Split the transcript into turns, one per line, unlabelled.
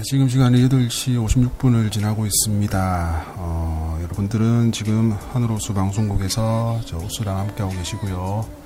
지금 시간이 8시 56분을 지나고 있습니다. 여러분들은 지금 하늘호수 방송국에서 저 호수랑 함께하고 계시고요.